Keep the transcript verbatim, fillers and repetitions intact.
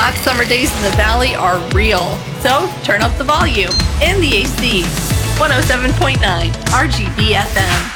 hot summer days in the valley are real. So turn up the volume in the A C. one oh seven point nine R G B F M.